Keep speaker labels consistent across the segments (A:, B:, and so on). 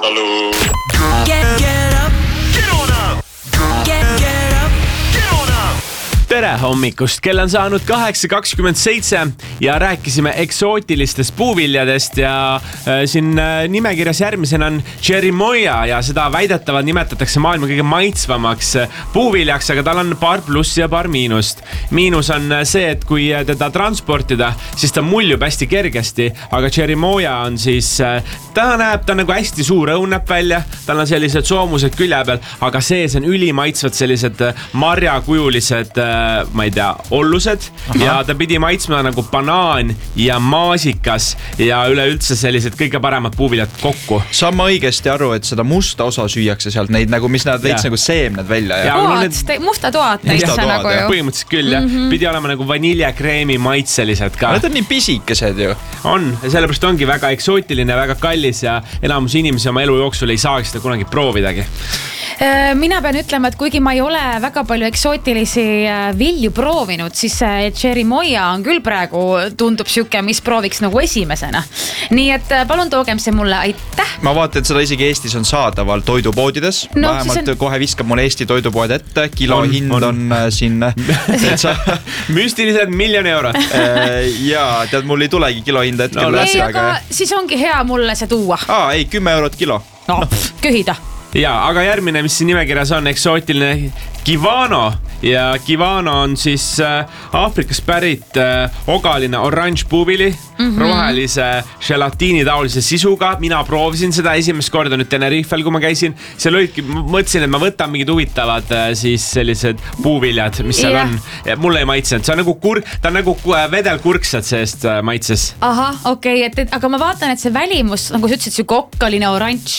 A: Hallo.
B: Get up. Get on up. Get up. Get on up.
C: Tere hommikust, kell on saanud 8:27 ja rääkisime eksootilistest puuviljadest ja siin nimekirjas järgmisena on Cherimoya ja seda väidetavalt nimetatakse maailma kõige maitsvamaks puuviljaks, aga tal on paar plussi ja paar miinust. Miinus on see, et kui teda transportida, siis ta muljub hästi kergesti, aga Cherimoya on siis, ta nagu hästi suur õun näeb välja, tal on sellised soomused külje peal, aga sees on ülimaitsvad sellised marjakujulised ma ei tea, ollused. Aha. Ja ta pidi maitsma nagu banaan ja maasikas ja üleüldse sellised kõige paremad puuviljad kokku.
D: Saan ma õigesti aru, et seda musta osa süüakse sealt neid nagu, mis näed veits nagu seemned välja. Ja
E: musta toad näitse nagu ju.
C: Põhimõtteliselt küll, jah. Pidi olema nagu vaniljakreemi maitselised ka.
D: Need on nii pisikesed ju.
C: On, sellepärast ongi väga eksootiline, väga kallis ja enamus inimesi oma elu jooksul ei saagi seda kunagi proovidagi.
E: Mina pean ütlema, et kuigi ma ei ole väga palju eksootilisi vilju proovinud, siis Cherimoya on küll praegu tundub siuke, mis prooviks nagu esimesena. Nii et palun toogem see mulle, aitäh.
D: Ma vaatan, et seda isegi Eestis on saadaval toidupoodides.
E: No,
D: vähemalt kohe viskab mulle Eesti toidupood ette. Kilo hind on siin
C: müstilised 1 miljon eurot.
D: Ja tead, mul ei tulegi kilo hinda hetkel.
E: Ei, aga siis ongi hea mulle see tuua.
D: Ei, 10 eurot kilo.
E: No, köhida.
C: Ja, aga järgmine, mis siin nimekirjas on eksootiline Kivano ja Kivano on siis Aafrikast pärit ogaline oranž puuvili, rohelise gelatiini taolise sisuga. Mina proovisin seda esimest korda nüüd Tenerifel, kui ma käisin. Seal olidki, mõtlesin, et ma võtan mingid huvitavad siis sellised puuviljad, mis seal on. Ja mulle ei maitsenud. See on nagu ta on nagu vedelkurksad seest maitses.
E: Aha, okei, aga ma vaatan, et see välimus, nagu sa ütlesid, see okkaline oranž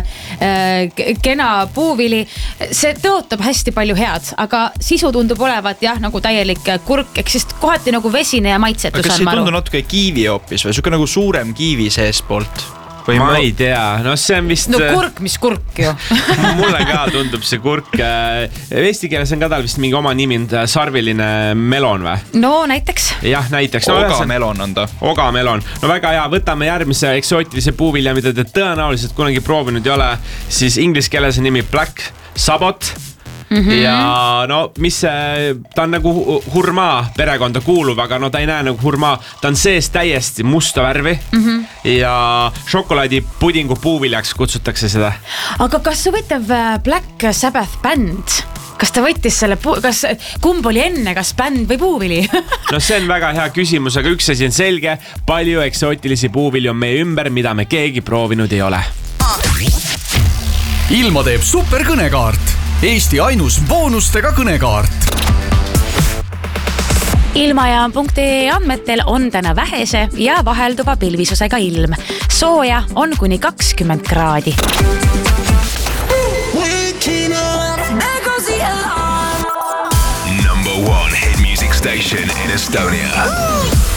E: kena puuvili, see tõotab hästi palju head, aga sisu tundub olevat jah, nagu täielik kurk, ehk siis kohati nagu vesine ja maitsetus.
D: Aga kas ei tundu natuke kiivi hoopis või siuke nagu suurem kiivi sees poolt?
C: Ma ei tea, no see on vist...
E: No kurk, mis kurk ju.
C: Mulle ka tundub see kurk. Eesti keeles on ka tal vist mingi oma nimi, sarviline melon või?
E: No näiteks.
C: Jah, näiteks.
D: Ogamelon on ta.
C: Ogamelon. No väga hea, võtame järgmise eksootilise puuvilja, mida te tõenäoliselt kunagi proovinud ei ole. Siis inglise keeles on nimi Black Sabot. Ja no mis ta on nagu hurmaa perekonda kuulub, aga no ta ei näe nagu hurmaa, ta on sees täiesti musta värvi ja šokolaadipudingu puuviljaks kutsutakse seda.
E: Aga kas huvitav Black Sabbath bänd? Kas ta võttis selle, kumb oli enne, kas bänd või puuvili?
C: No see on väga hea küsimus, aga üks asi on selge, palju eksootilisi puuvili on meie ümber, mida me keegi proovinud ei ole.
F: Ilma teeb superkõnekaart. Eesti ainus boonustega kõnekaart.
E: Ilmajaam.ee andmetel on täna vähese ja vahelduva pilvisusega ilm. Sooja on kuni 20 kraadi.
F: Number 1 hit music station in Estonia.